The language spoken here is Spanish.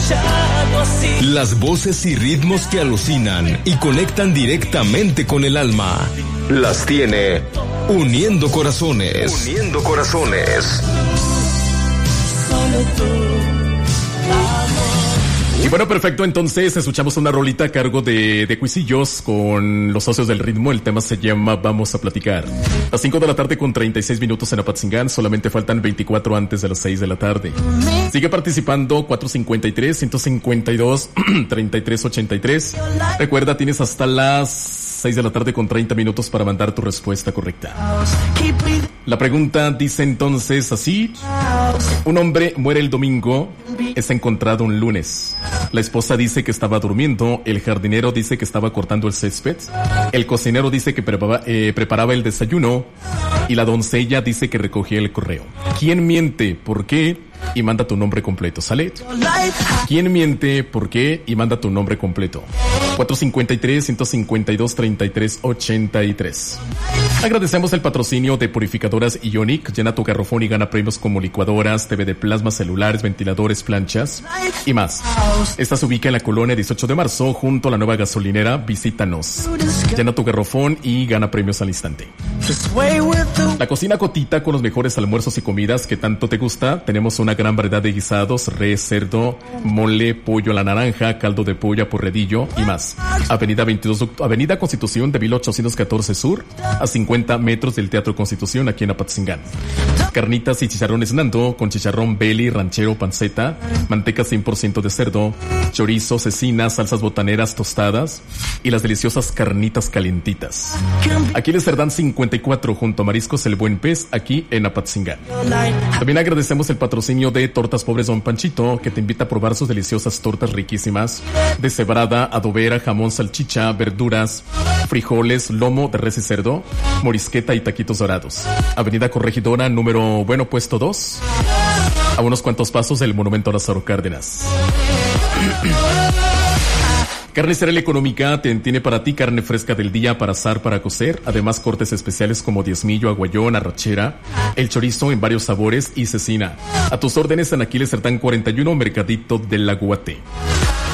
Las voces y ritmos que alucinan y conectan directamente con el alma. Las tiene Uniendo Corazones. Uniendo Corazones. Solo tú. Y bueno, perfecto, entonces escuchamos una rolita a cargo de Cuisillos con los socios del ritmo. El tema se llama Vamos a Platicar. Las 5 de la tarde con 36 minutos en Apatzingán. Solamente faltan 24 antes de las 6 de la tarde. Sigue participando 453-152-3383. Recuerda, tienes hasta las 6 de la tarde con 30 minutos para mandar tu respuesta correcta. La pregunta dice entonces así: un hombre muere el domingo, es encontrado un lunes. La esposa dice que estaba durmiendo, el jardinero dice que estaba cortando el césped, el cocinero dice que preparaba el desayuno y la doncella dice que recogía el correo. ¿Quién miente? ¿Por qué? Y manda tu nombre completo, ¿sale? ¿Quién miente? ¿Por qué? Y manda tu nombre completo. 453-152-3383. Agradecemos el patrocinio de Purificadoras Ionic. Llena tu garrafón y gana premios como licuadoras, TV de plasma, celulares, ventiladores, planchas y más. Esta se ubica en la colonia 18 de marzo, junto a la nueva gasolinera. Visítanos. Llena tu garrafón y gana premios al instante. La cocina Cotita, con los mejores almuerzos y comidas que tanto te gusta. Tenemos una gran variedad de guisados: res, cerdo, mole, pollo a la naranja, caldo de pollo a porredillo y más. Avenida Constitución de 1814 Sur, a 50 metros del Teatro Constitución, aquí en Apatzingán. Carnitas y chicharrones Nando, con chicharrón belly, ranchero, panceta, manteca 100% de cerdo, chorizo, cecina, salsas botaneras tostadas y las deliciosas carnitas calientitas. Aquí en Cerdán 54, junto a Mariscos El Buen Pez, aquí en Apatzingán. También agradecemos el patrocinio de Tortas Pobres Don Panchito, que te invita a probar sus deliciosas tortas riquísimas de cebrada, adobera, jamón, salchicha, verduras, frijoles, lomo de res y cerdo, morisqueta y taquitos dorados. Avenida Corregidora, puesto 2, a unos cuantos pasos del Monumento a Lázaro Cárdenas. Carnicera La Económica tiene para ti carne fresca del día para asar, para cocer, además cortes especiales como diezmillo, aguayón, arrachera, el chorizo en varios sabores y cecina. A tus órdenes en Aquiles Cerdán 41, Mercadito del Aguate.